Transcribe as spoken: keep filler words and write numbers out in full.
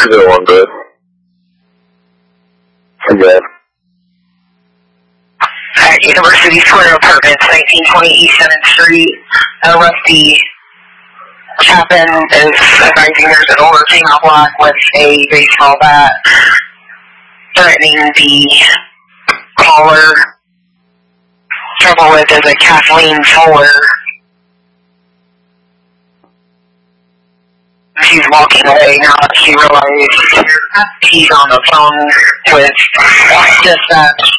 zero one good. Again. At University Square Apartments, nineteen twenty East seventh Street, uh, Rusty Chapin is advising there's an older female black with a baseball bat threatening the caller. Trouble with is a Kathleen Fuller. She's walking away now that she realizes he's on the phone with dispatch.